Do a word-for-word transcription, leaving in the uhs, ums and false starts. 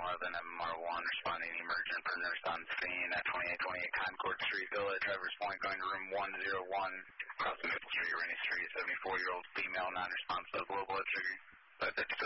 eleven M M R one, responding emergent for nurse on scene at twenty-eight twenty-eight Concord Street Village, Drivers Point, going to room one oh one, across the Maple Street, Rainy Street, seventy-four-year-old female, non-responsive, low blood sugar, five fifty-six.